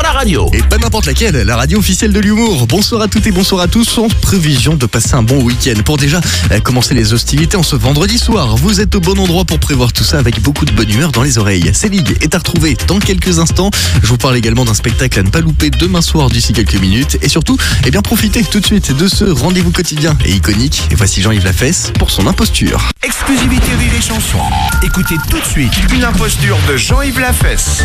la radio. Et pas n'importe laquelle, la radio officielle de l'humour. Bonsoir à toutes et bonsoir à tous, en prévision de passer un bon week-end. Pour déjà commencer les hostilités en ce vendredi soir, vous êtes au bon endroit pour prévoir tout ça avec beaucoup de bonne humeur dans les oreilles. Célig est à retrouver dans quelques instants. Je vous parle également d'un spectacle à ne pas louper demain soir d'ici quelques minutes. Et surtout, profitez tout de suite de ce rendez-vous quotidien et iconique. Et voici Jean-Yves Lafesse pour son imposture. Exclusivité Rire et Chanson. Écoutez tout de suite une imposture de Jean-Yves Lafesse.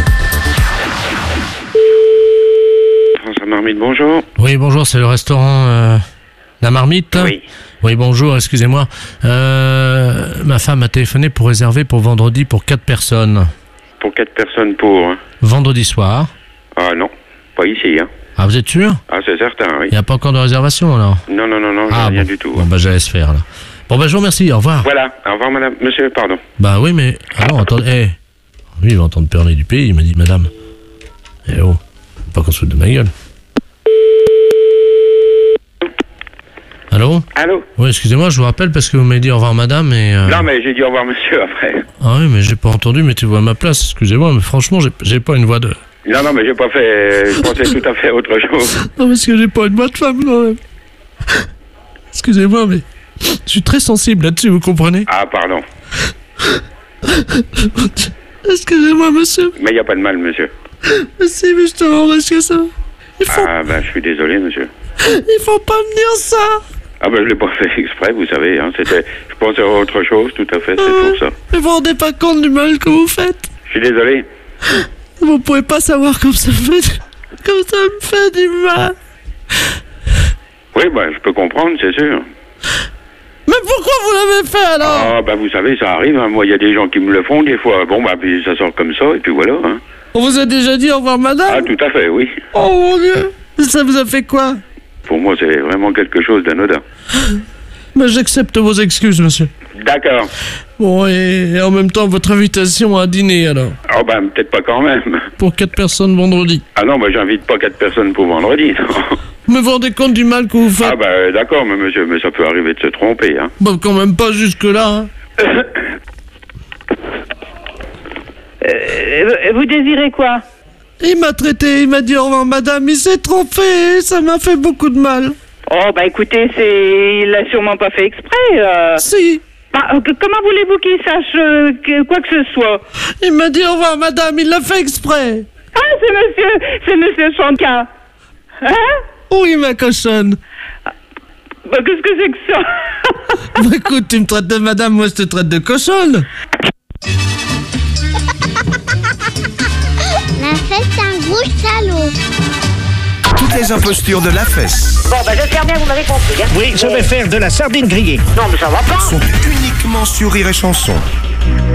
François Marmite, bonjour. Oui, bonjour, c'est le restaurant La Marmite. Oui. Oui, bonjour, excusez-moi. Ma femme a téléphoné pour réserver pour vendredi pour 4 personnes. Pour 4 personnes pour... Hein. Vendredi soir. Ah non, pas ici. Hein. Ah, vous êtes sûr? Ah, c'est certain, oui. Il n'y a pas encore de réservation, alors? Non, rien du tout. Bon, je laisse faire, là. Bon, je vous remercie, au revoir. Voilà, au revoir, madame. Monsieur, pardon. Bah oui, mais... Alors, attendez... Lui, il va entendre parler du pays, il m'a dit, madame... faut pas qu'on se foute de ma gueule. Allô? Allô? Oui, excusez-moi, je vous rappelle parce que vous m'avez dit au revoir madame et... Non, mais j'ai dit au revoir monsieur après. Ah oui, mais j'ai pas entendu, mettez-vous à ma place, excusez-moi, mais franchement, j'ai pas une voix de... Non, mais j'ai pas fait... Je pensais tout à fait à autre chose. Non, parce que j'ai pas une voix de femme, non. Excusez-moi, mais... Je suis très sensible là-dessus, vous comprenez? Ah, pardon. Excusez-moi, monsieur. Mais il n'y a pas de mal, monsieur. Mais si, mais justement, parce que ça... Ah, je suis désolé, monsieur. Il faut pas me dire ça. Ah, je l'ai pas fait exprès, vous savez, hein. C'était... Je pensais à autre chose, tout à fait, c'est pour ça. Mais vous vous rendez pas compte du mal que vous faites? Je suis désolé. Vous pouvez pas savoir comme ça me fait... Comme ça me fait du mal. Oui, je peux comprendre, c'est sûr. Mais pourquoi vous l'avez fait, alors? Ah, vous savez, ça arrive, hein. Moi, il y a des gens qui me le font, des fois. Bon, puis ça sort comme ça, et puis voilà, hein. On vous a déjà dit au revoir, madame? Ah, tout à fait, oui. Oh, mon Dieu. Ça vous a fait quoi? Pour moi, c'est vraiment quelque chose d'anodin. Mais j'accepte vos excuses, monsieur. D'accord. Bon, et en même temps, votre invitation à dîner, alors? Ah, peut-être pas quand même. Pour 4 personnes vendredi. Ah non, j'invite pas 4 personnes pour vendredi, non. Mais vous vous rendez compte du mal que vous faites? Ah, d'accord, mais monsieur, mais ça peut arriver de se tromper, hein. Quand même pas jusque-là, hein. Vous désirez quoi? Il m'a traité, il m'a dit au revoir madame, il s'est trompé, ça m'a fait beaucoup de mal. Oh, écoutez, il l'a sûrement pas fait exprès. Si. Comment voulez-vous qu'il sache quoi que ce soit? Il m'a dit au revoir madame, il l'a fait exprès. Ah, c'est monsieur Chanka. Hein? Oui, ma cochonne. Qu'est-ce que c'est que ça? Écoute, tu me traites de madame, moi je te traite de cochonne. Lafesse, c'est un gros salaud. Toutes les impostures de Lafesse. Bon, j'espère bien que vous m'avez compris. Hein. Oui, je vais faire de la sardine grillée. Non, mais ça va pas. Sont uniquement sur Rire et Chanson.